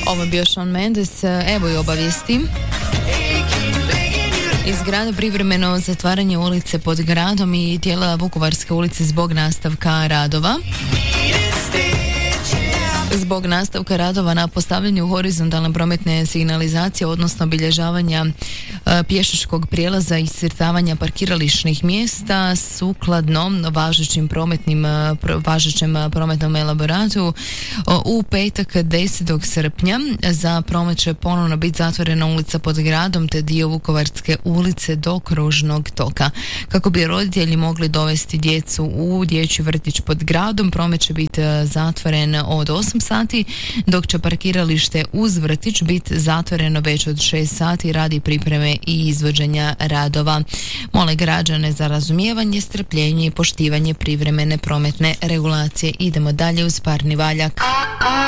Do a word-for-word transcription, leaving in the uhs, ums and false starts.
Ovo je bio Shawn Mendes, evo i obavijesti. Iz grada privremeno zatvaranje ulice pod gradom i dijela Vukovarske ulice zbog nastavka radova. Zbog nastavka radova na postavljanju horizontalne prometne signalizacije, odnosno obilježavanja e, pješačkog prijelaza i iscrtavanja parkirališnih mjesta sukladno važećim prometnim, pro, važećem prometnom elaboratu, o, u petak desetog srpnja za promet će ponovno biti zatvorena ulica pod gradom te dio Vukovarske ulice do kružnog toka. Kako bi roditelji mogli dovesti djecu u dječji vrtić pod gradom, promet će biti zatvoren od osam sati, dok će parkiralište uz vrtić biti zatvoreno već od šest sati radi pripreme i izvođenja radova. Mole građane za razumijevanje, strpljenje i poštivanje privremene prometne regulacije. Idemo dalje uz parni valjak.